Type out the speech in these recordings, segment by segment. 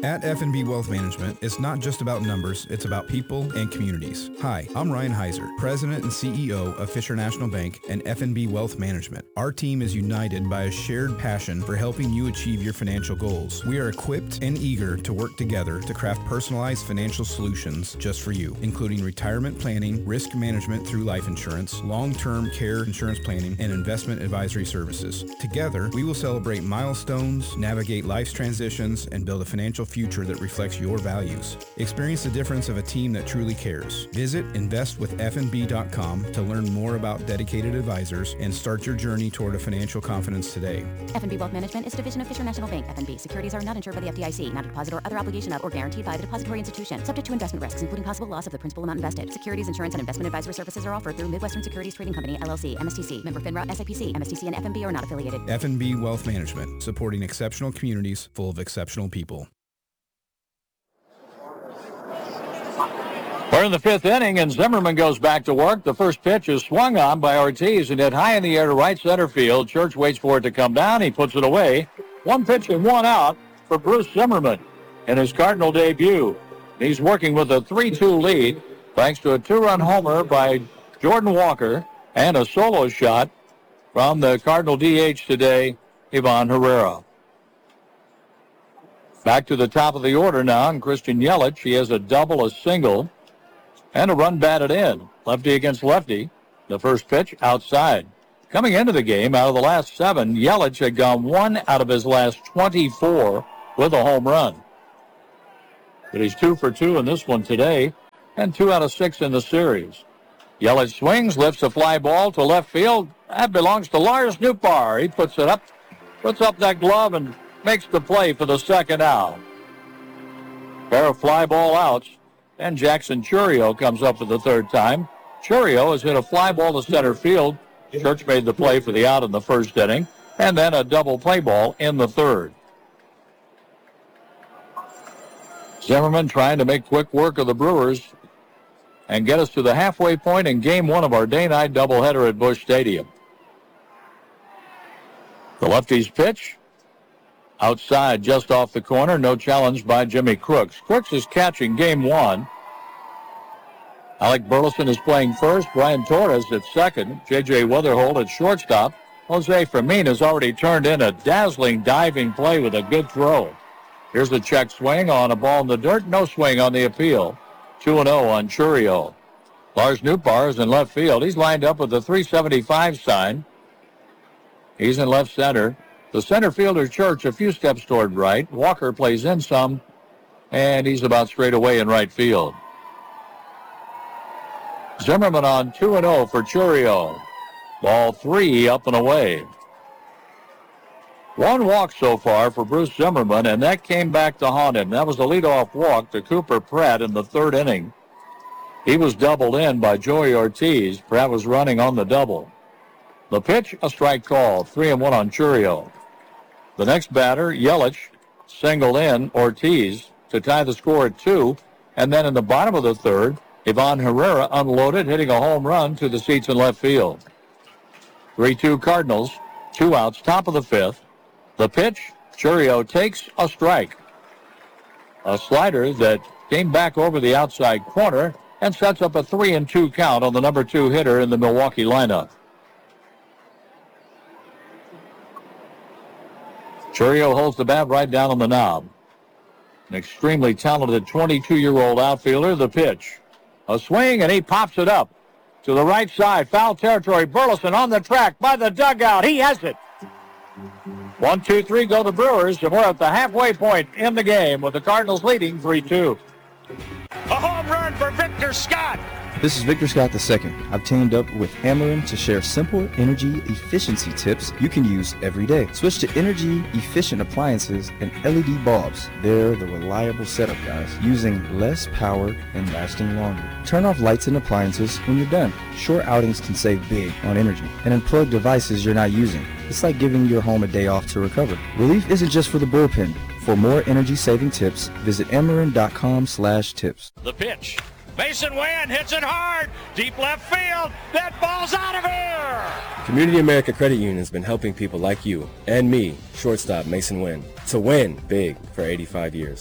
At F&B Wealth Management, it's not just about numbers, it's about people and communities. Hi, I'm Ryan Heiser, President and CEO of Fisher National Bank and F&B Wealth Management. Our team is united by a shared passion for helping you achieve your financial goals. We are equipped and eager to work together to craft personalized financial solutions just for you, including retirement planning, risk management through life insurance, long-term care insurance planning, and investment advisory services. Together, we will celebrate milestones, navigate life's transitions, and build a financial future that reflects your values. Experience the difference of a team that truly cares. Visit investwithfnb.com to learn more about dedicated advisors and start your journey toward a financial confidence today. F&B Wealth Management is a division of Fisher National Bank. F&B securities are not insured by the FDIC, not a deposit or other obligation of or guaranteed by the depository institution, subject to investment risks, including possible loss of the principal amount invested. Securities, insurance, and investment advisory services are offered through Midwestern Securities Trading Company, LLC, MSTC, member FINRA, SIPC. MSTC and F&B are not affiliated. F&B Wealth Management, supporting exceptional communities full of exceptional people. We're in the fifth inning, and Zimmerman goes back to work. The first pitch is swung on by Ortiz and hit high in the air to right center field. Church waits for it to come down. He puts it away. One pitch and one out for Bruce Zimmerman in his Cardinal debut. He's working with a 3-2 lead thanks to a two-run homer by Jordan Walker and a solo shot from the Cardinal DH today, Ivan Herrera. Back to the top of the order now, and Christian Yelich. He has a double, a single, and a run batted in. Lefty against lefty. The first pitch outside. Coming into the game, out of the last 7, Yelich had gone 1 out of his last 24 with a home run. But he's 2 for 2 in this one today, and 2 out of 6 in the series. Yelich swings, lifts a fly ball to left field. That belongs to Lars Nootbaar. He puts up that glove and makes the play for the second out. Pair of fly ball outs. And Jackson Churio comes up for the third time. Churio has hit a fly ball to center field. Church made the play for the out in the first inning, and then a double play ball in the third. Zimmerman trying to make quick work of the Brewers and get us to the halfway point in game 1 of our day-night doubleheader at Busch Stadium. The lefty's pitch. Outside, just off the corner, no challenge by Jimmy Crooks. Crooks is catching game 1. Alec Burleson is playing first. Brian Torres at second. J.J. Weatherholt at shortstop. Jose Fermin has already turned in a dazzling diving play with a good throw. Here's the check swing on a ball in the dirt. No swing on the appeal. 2-0 on Churio. Lars Nootbaar is in left field. He's lined up with the 375 sign. He's in left center. The center fielder, Church, a few steps toward right. Walker plays in some, and he's about straight away in right field. Zimmerman on 2-0 for Churio. Ball 3 up and away. 1 walk so far for Bruce Zimmerman, and that came back to haunt him. That was the leadoff walk to Cooper Pratt in the third inning. He was doubled in by Joey Ortiz. Pratt was running on the double. The pitch, a strike call. 3-1 on Churio. The next batter, Yelich, singled in Ortiz to tie the score at 2. And then in the bottom of the third, Ivan Herrera unloaded, hitting a home run to the seats in left field. 3-2 Cardinals, 2 outs, top of the 5th. The pitch, Churio takes a strike. A slider that came back over the outside corner and sets up a 3-2 count on the number 2 hitter in the Milwaukee lineup. Churio holds the bat right down on the knob. An extremely talented 22-year-old outfielder. The pitch. A swing, and he pops it up to the right side. Foul territory. Burleson on the track by the dugout. He has it. 1, 2, 3 go the Brewers, and we're at the halfway point in the game with the Cardinals leading 3-2. A home run for Victor Scott. This is Victor Scott II. I've teamed up with Ameren to share simple energy efficiency tips you can use every day. Switch to energy-efficient appliances and LED bulbs. They're the reliable setup, guys, using less power and lasting longer. Turn off lights and appliances when you're done. Short outings can save big on energy. And unplug devices you're not using. It's like giving your home a day off to recover. Relief isn't just for the bullpen. For more energy-saving tips, visit Ameren.com/tips. The pitch. Mason Wynn hits it hard. Deep left field. That ball's out of here. Community America Credit Union has been helping people like you and me, shortstop Mason Wynn, to win big for 85 years.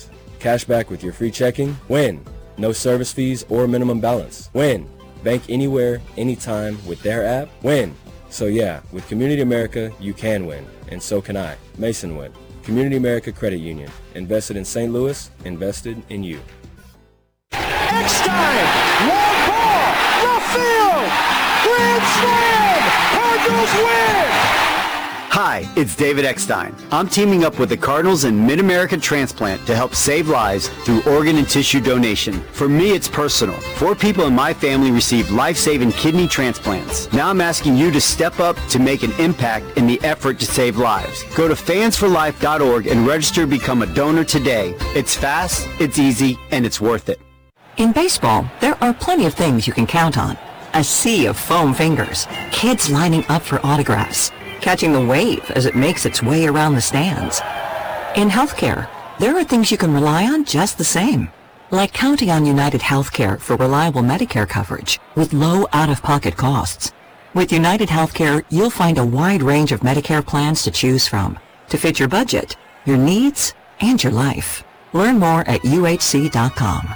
cash back with your free checking? Win. No service fees or minimum balance. Win. Bank anywhere, anytime with their app. Win. So yeah, with Community America, you can win. And so can I. Mason win. Community America Credit Union. Invested in St. Louis. Invested in you. Eckstein! Long ball! Left field! Grand slam! Cardinals win! Hi, it's David Eckstein. I'm teaming up with the Cardinals and Mid-America Transplant to help save lives through organ and tissue donation. For me, it's personal. 4 people in my family received life-saving kidney transplants. Now I'm asking you to step up to make an impact in the effort to save lives. Go to fansforlife.org and register to become a donor today. It's fast, it's easy, and it's worth it. In baseball, there are plenty of things you can count on. A sea of foam fingers, kids lining up for autographs, catching the wave as it makes its way around the stands. In healthcare, there are things you can rely on just the same, like counting on United Healthcare for reliable Medicare coverage with low out-of-pocket costs. With United Healthcare, you'll find a wide range of Medicare plans to choose from to fit your budget, your needs, and your life. Learn more at uhc.com.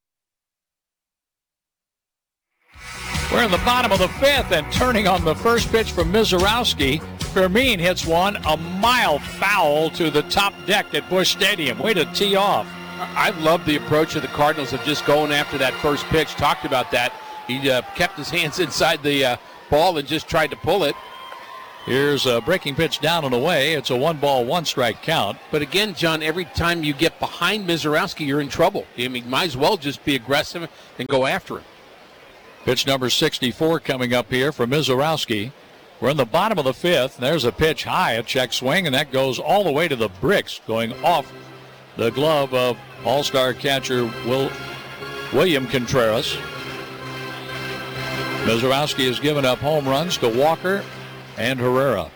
We're in the bottom of the 5th, and turning on the first pitch from Mizorowski, Fermin hits one a mile foul to the top deck at Busch Stadium. Way to tee off. I love the approach of the Cardinals of just going after that first pitch. Talked about that. He kept his hands inside the ball and just tried to pull it. Here's a breaking pitch down and away. It's a 1-ball, 1-strike count. But again, John, every time you get behind Mizorowski, you're in trouble. I mean, might as well just be aggressive and go after him. Pitch number 64 coming up here for Mizorowski. We're in the bottom of the 5th. There's a pitch high, a check swing, and that goes all the way to the bricks, going off the glove of all-star catcher William Contreras. Mizorowski has given up home runs to Walker and Herrera.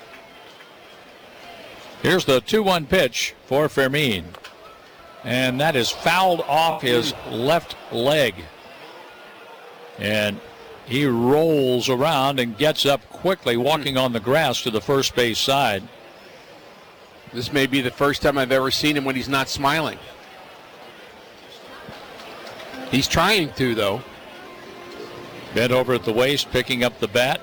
Here's the 2-1 pitch for Fermin. And that is fouled off his left leg. And he rolls around and gets up quickly, walking on the grass to the first base side. This may be the first time I've ever seen him when he's not smiling. He's trying to, though. Bent over at the waist, picking up the bat.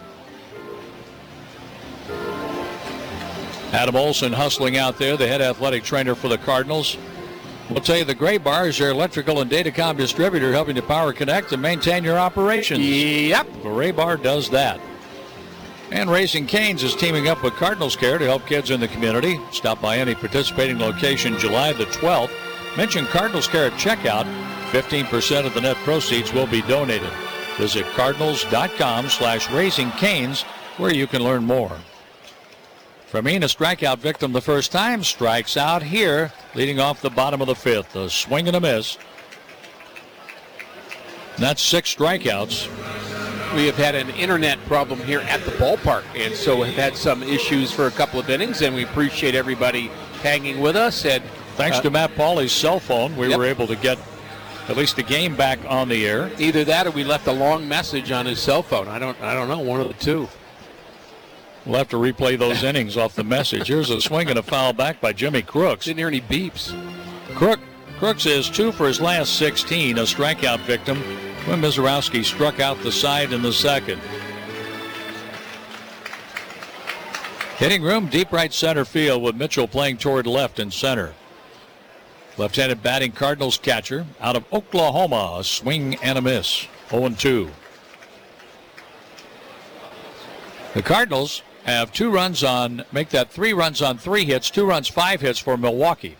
Adam Olson hustling out there, the head athletic trainer for the Cardinals. We'll tell you the Gray Bar is your electrical and datacom distributor, helping to power connect and maintain your operations. Yep. Gray Bar does that. And Raising Cane's is teaming up with Cardinals Care to help kids in the community. Stop by any participating location July the 12th. Mention Cardinals Care at checkout. 15% of the net proceeds will be donated. Visit cardinals.com/raisingcanes where you can learn more. Fermin, a strikeout victim the first time, strikes out here, leading off the bottom of the 5th. A swing and a miss. That's 6 strikeouts. We have had an internet problem here at the ballpark, and so have had some issues for a couple of innings, and we appreciate everybody hanging with us. And thanks to Matt Pauley's cell phone, we were able to get at least the game back on the air. Either that or we left a long message on his cell phone. I don't know, one of the two. We'll have to replay those innings off the message. Here's a swing and a foul back by Jimmy Crooks. Didn't hear any beeps. Crooks is 2 for his last 16, a strikeout victim when Mizorowski struck out the side in the second. Hitting room, deep right center field with Mitchell playing toward left and center. Left-handed batting Cardinals catcher out of Oklahoma, a swing and a miss, 0-2. The Cardinals have 2 runs on, make that 3 runs on 3 hits, 2 runs, 5 hits for Milwaukee.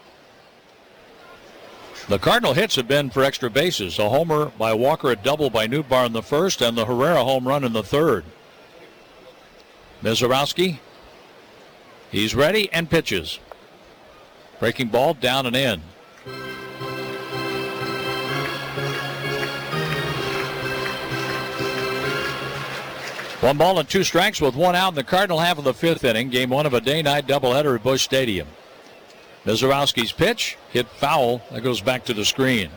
The Cardinal hits have been for extra bases. A homer by Walker, a double by Nootbaar in the first, and the Herrera home run in the third. Mizorowski, he's ready and pitches. Breaking ball down and in. One ball and 2 strikes with 1 out in the Cardinal half of the 5th inning. Game 1 of a day-night doubleheader at Busch Stadium. Mizorowski's pitch hit foul. That goes back to the screen.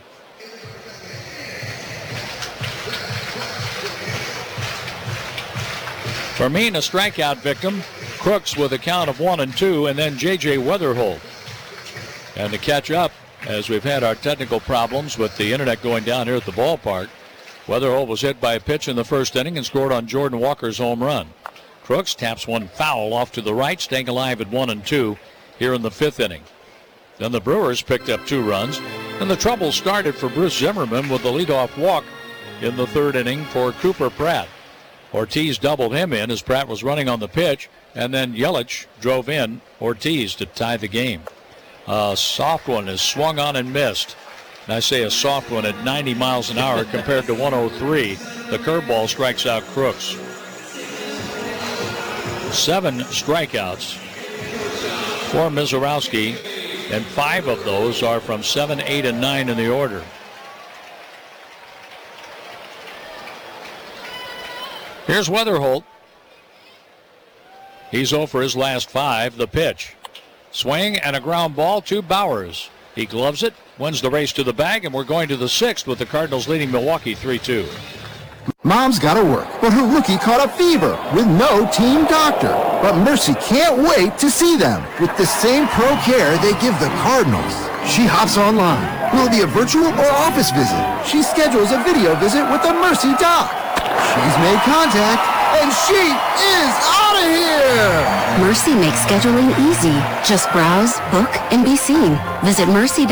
Fermin, a strikeout victim. Crooks with a count of 1-2, and then J.J. Weatherholt. And to catch up, as we've had our technical problems with the internet going down here at the ballpark. Wetherholt was hit by a pitch in the first inning and scored on Jordan Walker's home run. Crooks taps one foul off to the right, staying alive at 1-2 here in the fifth inning. Then the Brewers picked up 2 runs, and the trouble started for Bruce Zimmerman with the leadoff walk in the third inning for Cooper Pratt. Ortiz doubled him in as Pratt was running on the pitch, and then Yelich drove in Ortiz to tie the game. A soft one is swung on and missed. And I say a soft one at 90 miles an hour compared to 103. The curveball strikes out Crooks. 7 strikeouts for Mizorowski, and 5 of those are from 7, 8, and 9 in the order. Here's Wetherholt. He's 0 for his last 5. The pitch. Swing and a ground ball to Bowers. He gloves it, wins the race to the bag, and we're going to the 6th with the Cardinals leading Milwaukee 3-2. Mom's got to work, but her rookie caught a fever with no team doctor. But Mercy can't wait to see them with the same pro care they give the Cardinals. She hops online. Will it be a virtual or office visit? She schedules a video visit with the Mercy doc. She's made contact, and she is out of here! Mercy makes scheduling easy. Just browse, book, and be seen. Visit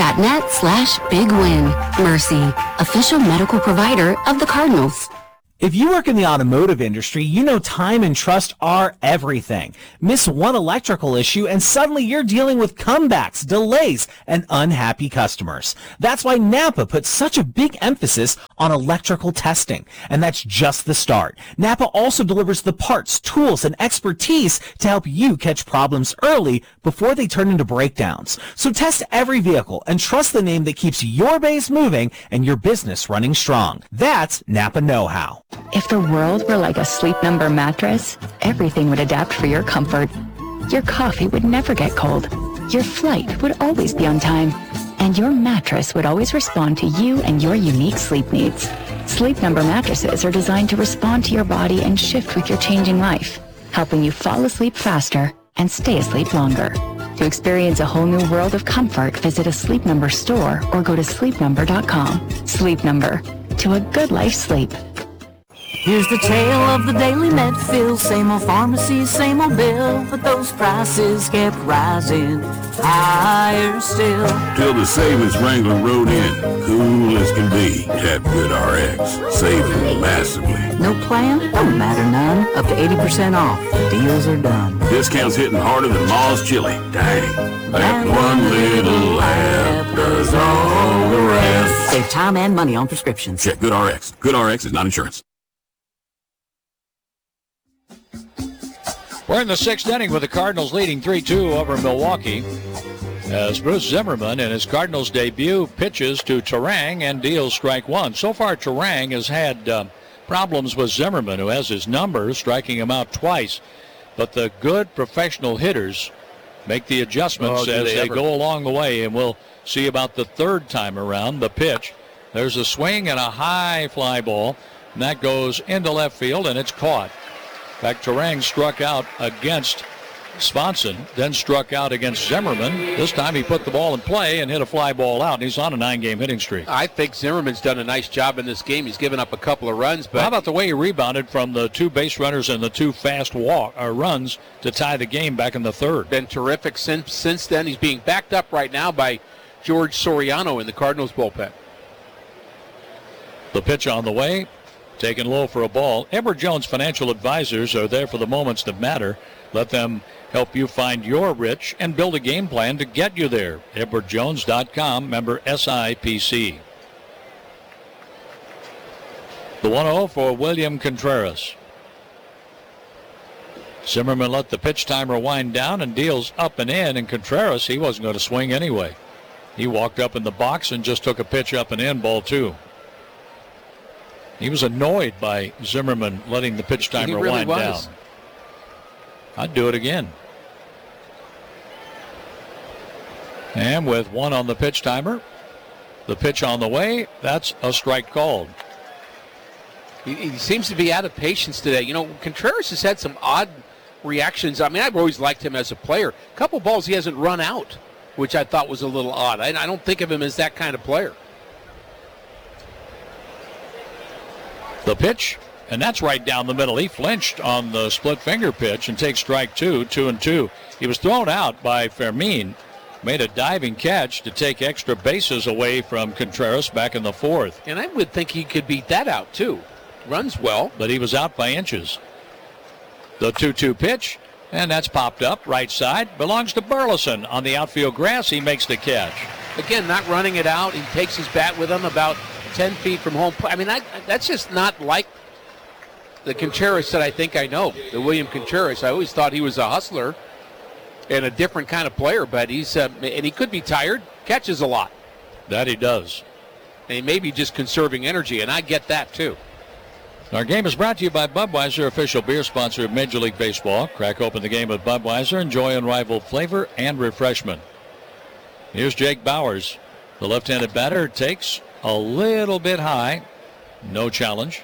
mercy.net/bigwin. Mercy, official medical provider of the Cardinals. If you work in the automotive industry, you know time and trust are everything. Miss one electrical issue and suddenly you're dealing with comebacks, delays, and unhappy customers. That's why Napa puts such a big emphasis on electrical testing. And that's just the start. Napa also delivers the parts, tools, and expertise to help you catch problems early before they turn into breakdowns. So test every vehicle and trust the name that keeps your base moving and your business running strong. That's Napa Know-How. If the world were like a Sleep Number mattress, everything would adapt for your comfort. Your coffee would never get cold. Your flight would always be on time. And your mattress would always respond to you and your unique sleep needs. Sleep Number mattresses are designed to respond to your body and shift with your changing life, helping you fall asleep faster and stay asleep longer. To experience a whole new world of comfort, visit a Sleep Number store or go to sleepnumber.com. Sleep Number. To a good life sleep. Here's the tale of the daily Medfield, same old pharmacy, same old bill, but those prices kept rising higher still. Till the savings Wrangler rode in, cool as can be. Tap Good RX, saving massively. No plan? Don't matter none. Up to 80% off. Deals are done. Discounts hitting harder than Ma's chili. Dang. That one little app does all the rest. Save time and money on prescriptions. Check Good RX. Good RX is not insurance. We're in the 6th inning with the Cardinals leading 3-2 over Milwaukee as Bruce Zimmerman in his Cardinals debut pitches to Turang and deals strike 1. So far, Turang has had problems with Zimmerman, who has his number, striking him out twice. But the good professional hitters make the adjustments as they go along the way, and we'll see about the third time around. The pitch, there's a swing and a high fly ball, and that goes into left field, and it's caught. In fact, Turang struck out against Swanson, then struck out against Zimmerman. This time he put the ball in play and hit a fly ball out, and he's on a 9-game hitting streak. I think Zimmerman's done a nice job in this game. He's given up a couple of runs. But how about the way he rebounded from the 2 base runners and the 2 fast runs to tie the game back in the third? Been terrific since then. He's being backed up right now by George Soriano in the Cardinals bullpen. The pitch on the way. Taken low for a ball. Edward Jones Financial Advisors are there for the moments that matter. Let them help you find your rich and build a game plan to get you there. EdwardJones.com, member SIPC. The 1-0 for William Contreras. Zimmerman let the pitch timer wind down and deals up and in, and Contreras, he wasn't going to swing anyway. He walked up in the box and just took a pitch up and in, ball 2. He was annoyed by Zimmerman letting the pitch timer wind down. I'd do it again. And with 1 on the pitch timer, the pitch on the way, that's a strike called. He seems to be out of patience today. You know, Contreras has had some odd reactions. I mean, I've always liked him as a player. A couple balls he hasn't run out. which I thought was a little odd. I don't think of him as that kind of player. The pitch, and that's right down the middle. He flinched on the split finger pitch and takes strike 2, 2-2. He was thrown out by Fermin, made a diving catch to take extra bases away from Contreras back in the 4th. And I would think he could beat that out, too. Runs well. But he was out by inches. The 2-2 pitch, and that's popped up right side. Belongs to Burleson on the outfield grass. He makes the catch. Again, not running it out. He takes his bat with him about 10 feet from home. I mean, that's just not like the Contreras that I think I know, the William Contreras. I always thought he was a hustler and a different kind of player, but he's and he could be tired, catches a lot. That he does. And he may be just conserving energy, and I get that too. Our game is brought to you by Budweiser, official beer sponsor of Major League Baseball. Crack open the game with Budweiser. Enjoy unrivaled flavor and refreshment. Here's Jake Bauers. The left-handed batter takes a little bit high. No challenge.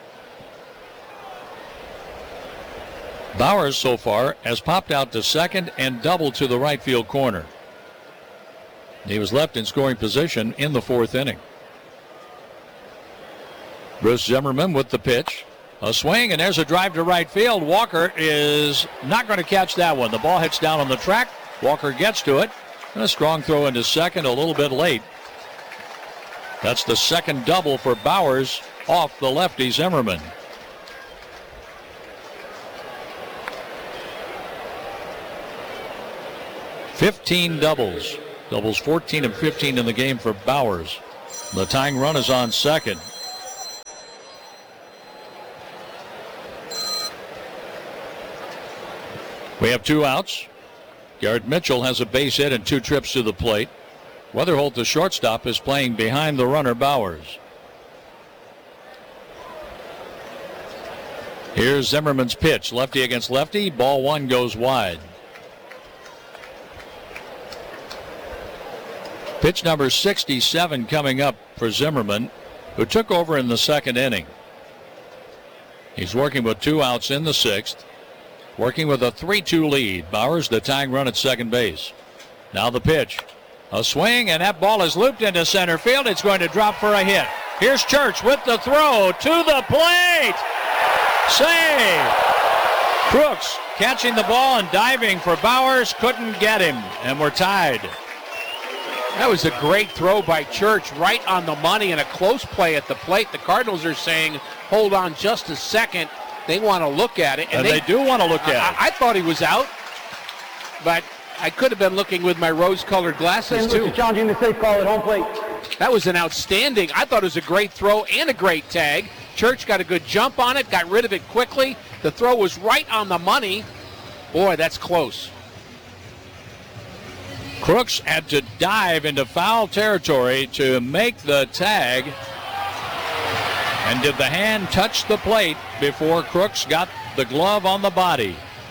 Bauers so far has popped out to second and doubled to the right field corner. He was left in scoring position in the 4th inning. Bruce Zimmerman with the pitch. A swing, and there's a drive to right field. Walker is not going to catch that one. The ball hits down on the track. Walker gets to it. And a strong throw into second a little bit late. That's the second double for Bauers off the lefty Zimmerman. $15 doubles. Doubles 14 and 15 in the game for Bauers. The tying run is on second. We have 2 outs. Garrett Mitchell has a base hit and 2 trips to the plate. Weatherholt, the shortstop, is playing behind the runner Bauers. Here's Zimmerman's pitch. Lefty against lefty. Ball 1 goes wide. Pitch number 67 coming up for Zimmerman, who took over in the 2nd inning. He's working with 2 outs in the 6th. Working with a 3-2 lead. Bauers, the tying run at second base. Now the pitch. A swing, and that ball is looped into center field. It's going to drop for a hit. Here's Church with the throw to the plate. Save. Crooks catching the ball and diving for Bauers. Couldn't get him, and we're tied. That was a great throw by Church, right on the money, and a close play at the plate. The Cardinals are saying, hold on just a second. They want to look at it. And they do want to look at it. I thought he was out, but I could have been looking with my rose-colored glasses, too. Challenging the safe call at home plate. That was an outstanding. I thought it was a great throw and a great tag. Church got a good jump on it, got rid of it quickly. The throw was right on the money. Boy, that's close. Crooks had to dive into foul territory to make the tag. And did the hand touch the plate before Crooks got the glove on the body?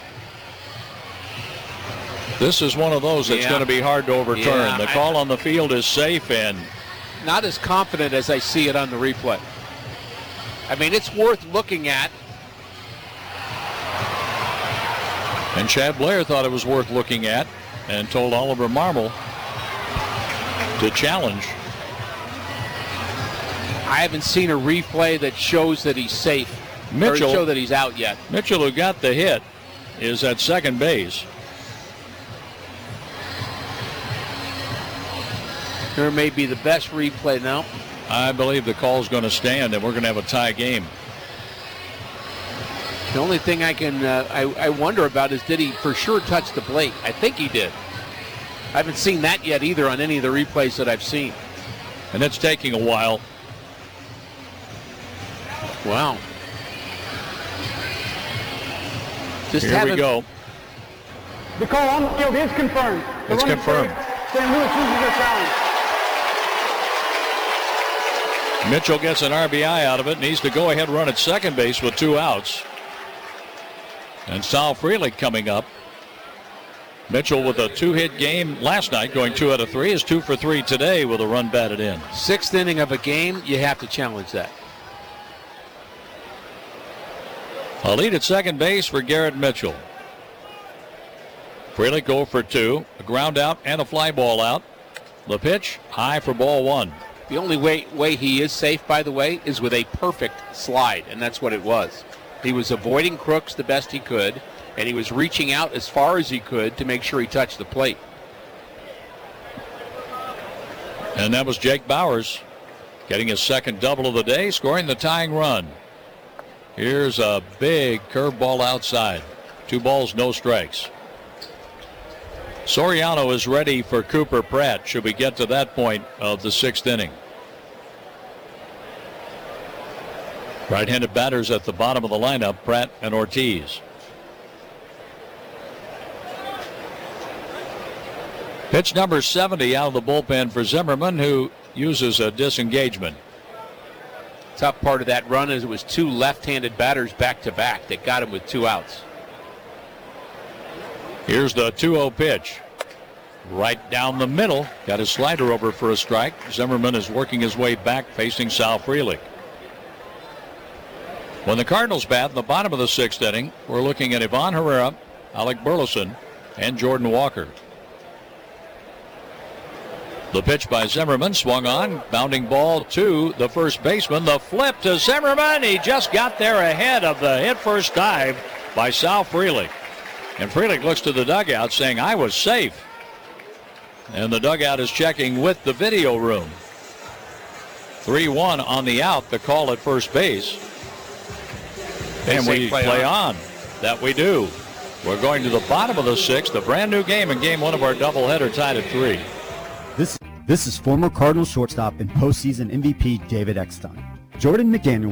This is one of those that's going to be hard to overturn. The call on the field is safe, and not as confident as I see it on the replay. I mean, it's worth looking at. And Chad Blair thought it was worth looking at and told Oliver Marmol to challenge. I haven't seen a replay that shows that he's safe. Mitchell, or show that he's out yet. Mitchell, who got the hit, is at second base. There may be the best replay now. I believe the call's going to stand, and we're going to have a tie game. The only thing I can I wonder about is, did he for sure touch the plate? I think he did. I haven't seen that yet either on any of the replays that I've seen. And it's taking a while. Wow. Here we go. The call on the field is confirmed. It's confirmed. St. Louis loses their challenge. Mitchell gets an RBI out of it. Needs to go ahead run at second base with 2 outs. And Sal Frelick coming up. Mitchell with a 2-hit game last night, going 2 out of 3, is 2 for 3 today with a run batted in. 6th inning of a game, you have to challenge that. A lead at second base for Garrett Mitchell. Frelick go for 2. A ground out and a fly ball out. The pitch high for ball 1. The only way he is safe, by the way, is with a perfect slide, and that's what it was. He was avoiding crooks the best he could, and he was reaching out as far as he could to make sure he touched the plate. And that was Jake Bauers getting his second double of the day, scoring the tying run. Here's a big curveball outside. 2 balls, no strikes. Soriano is ready for Cooper Pratt should we get to that point of the 6th inning. Right-handed batters at the bottom of the lineup, Pratt and Ortiz. Pitch number 70 out of the bullpen for Zimmerman, who uses a disengagement. Tough part of that run is it was 2 left-handed batters back-to-back that got him with 2 outs. Here's the 2-0 pitch. Right down the middle. Got his slider over for a strike. Zimmerman is working his way back facing Sal Frelick. When the Cardinals bat in the bottom of the 6th inning, we're looking at Ivan Herrera, Alec Burleson, and Jordan Walker. The pitch by Zimmerman swung on. Bounding ball to the first baseman. The flip to Zimmerman. He just got there ahead of the hit first dive by Sal Frelick. And Frelick looks to the dugout saying, I was safe. And the dugout is checking with the video room. 3-1 on the out, the call at first base. And we play on. That we do. We're going to the bottom of the 6th, a brand new game in game 1 of our doubleheader tied at 3. This is former Cardinals shortstop and postseason MVP David Eckstein. Jordan McDaniel